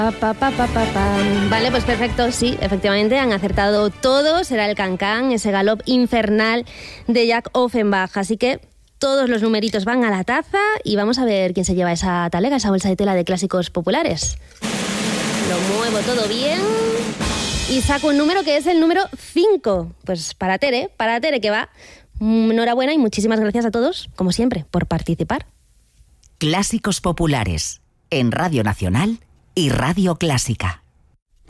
Vale, pues perfecto, sí, efectivamente han acertado todos. Será el Can-Can, ese galop infernal de Jack Offenbach. Así que todos los numeritos van a la taza y vamos a ver quién se lleva esa talega, esa bolsa de tela de clásicos populares. Lo muevo todo bien y saco un número que es el número 5. Pues para Tere que va. Enhorabuena y muchísimas gracias a todos, como siempre, por participar. Clásicos populares en Radio Nacional y Radio Clásica.